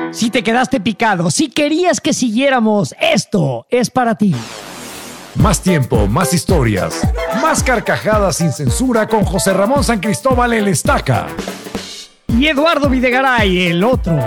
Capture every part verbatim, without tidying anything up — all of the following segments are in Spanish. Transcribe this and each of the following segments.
Si te quedaste picado, si querías que siguiéramos, esto es para ti. Más tiempo, más historias, más carcajadas sin censura con José Ramón San Cristóbal el Estaca. Y Eduardo Videgaray, el otro.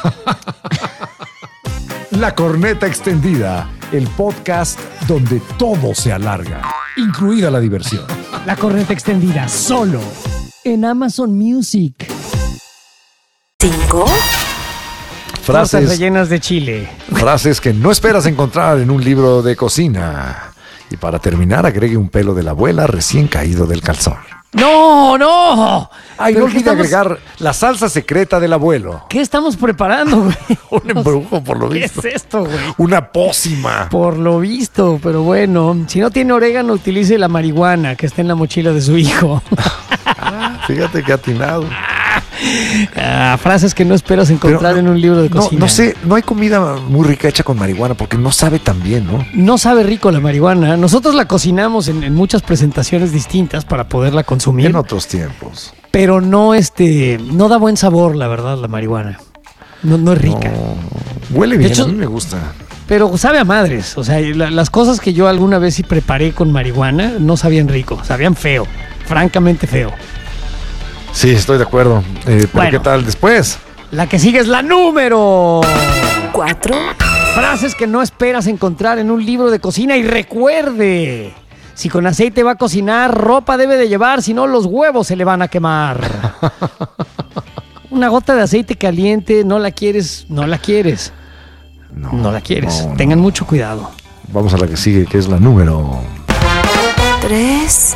La Corneta Extendida, el podcast donde todo se alarga, incluida la diversión. La Corneta Extendida, solo en Amazon Music. ¿Cinco? Frases Tortas rellenas de chile. Frases que no esperas encontrar en un libro de cocina. Y para terminar, agregue un pelo de la abuela recién caído del calzón. ¡No, no! Ay, no olvide estamos... agregar la salsa secreta del abuelo. ¿Qué estamos preparando, güey? Un embrujo, por lo visto. ¿Qué es esto, güey? Una pócima. Por lo visto, pero bueno. Si no tiene orégano, utilice la marihuana que está en la mochila de su hijo. Ah, fíjate que atinado. Ah, frases que no esperas encontrar no, en un libro de cocina. No, no sé, no hay comida muy rica hecha con marihuana porque no sabe tan bien, ¿no? No sabe rico la marihuana. Nosotros la cocinamos en, en muchas presentaciones distintas para poderla consumir. En otros tiempos. Pero no, este, no da buen sabor, la verdad, la marihuana. No, no es rica. No, huele bien, hecho, a mí me gusta. Pero sabe a madres. O sea, la, las cosas que yo alguna vez sí preparé con marihuana no sabían rico, sabían feo, francamente feo. Sí, estoy de acuerdo. Eh, pero bueno, ¿qué tal después? La que sigue es la número cuatro. Frases que no esperas encontrar en un libro de cocina. Y recuerde, si con aceite va a cocinar, ropa debe de llevar, si no los huevos se le van a quemar. Una gota de aceite caliente, no la quieres, no la quieres. No, no la quieres. No, Tengan no. mucho cuidado. Vamos a la que sigue, que es la número tres.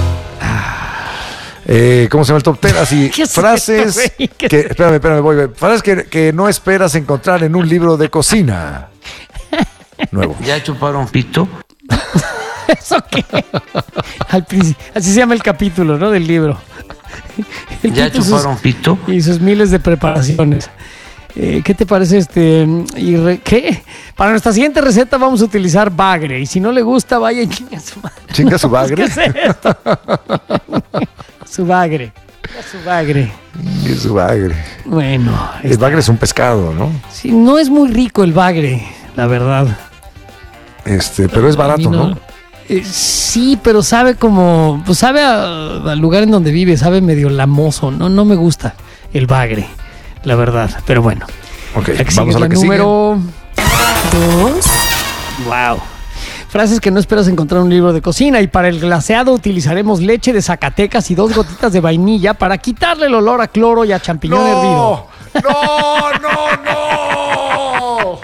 Eh, ¿Cómo se llama el top ten? Así, frases es esto, que, espérame, espérame, voy, voy. Frases que, que no esperas encontrar en un libro de cocina. Nuevo. ¿Ya chuparon pito? ¿Eso qué? Al así se llama el capítulo, ¿no? Del libro. El ¿Ya chuparon sus, pito? Y sus miles de preparaciones. Eh, ¿Qué te parece este? Y re, ¿Qué? Para nuestra siguiente receta vamos a utilizar bagre. Y si no le gusta, vaya y chinga su madre. ¿Chinga su bagre? ¿Qué es esto? Su bagre. Su bagre. Y su bagre. Bueno. El está. bagre es un pescado, ¿no? Sí, no es muy rico el bagre, la verdad. Este, pero es barato, ¿no? ¿no? Eh, sí, pero sabe como, pues sabe a, al lugar en donde vive, sabe medio lamoso. No, no me gusta el bagre, la verdad. Pero bueno. Ok, vamos a la que número dos. Wow. Frases que no esperas encontrar en un libro de cocina. Y para el glaseado utilizaremos leche de Zacatecas y dos gotitas de vainilla para quitarle el olor a cloro y a champiñón no, hervido. ¡No, no, no!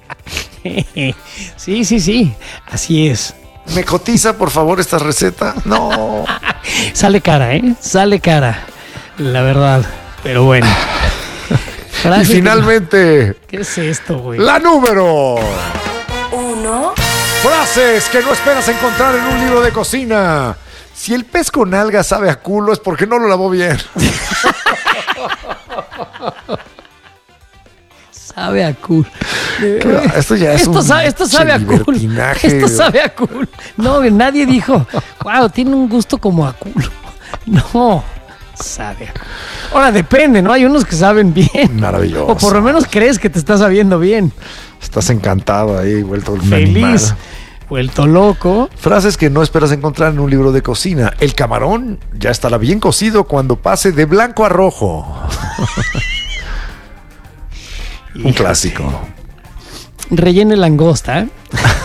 Sí, sí, sí. Así es. ¿Me cotiza, por favor, esta receta? No. Sale cara, ¿eh? Sale cara. La verdad. Pero bueno. Y finalmente. ¿Qué es esto, güey? La número uno. Frases que no esperas encontrar en un libro de cocina. Si el pez con alga sabe a culo es porque no lo lavó bien. Sabe a culo. Esto ya es esto un sabe, esto sabe a culo. Esto sabe a culo. No, nadie dijo, wow, tiene un gusto como a culo. No, sabe a culo. Ahora depende, ¿no? Hay unos que saben bien. Maravilloso. O por lo menos crees que te está sabiendo bien. Estás encantado ahí, vuelto un feliz, animal. Vuelto loco. Frases que no esperas encontrar en un libro de cocina. El camarón ya estará bien cocido cuando pase de blanco a rojo. Un clásico. Rellene langosta. ¿eh?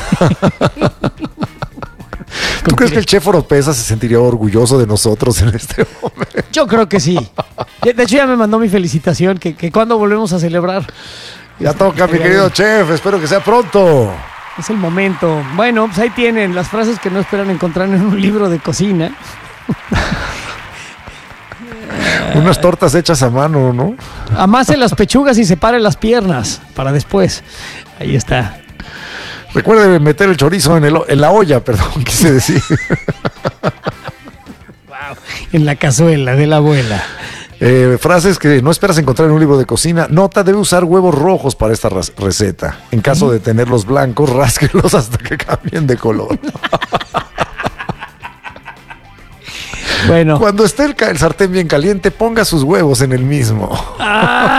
¿Tú crees que el chef Oropesa se sentiría orgulloso de nosotros en este momento? Yo creo que sí. De hecho, ya me mandó mi felicitación. Que, que cuando volvemos a celebrar. Ya toca, mi querido chef. Espero que sea pronto. Es el momento. Bueno, pues ahí tienen las frases que no esperan encontrar en un libro de cocina. Unas tortas hechas a mano, ¿no? Amase las pechugas y separe las piernas para después. Ahí está. Recuerde meter el chorizo en, el, en la olla, perdón, quise decir. Wow. En la cazuela de la abuela. Eh, frases que no esperas encontrar en un libro de cocina. Nota, debe usar huevos rojos para esta receta. En caso de tenerlos blancos, rásquelos hasta que cambien de color. Bueno. Cuando esté el, el sartén bien caliente, ponga sus huevos en el mismo. Ah,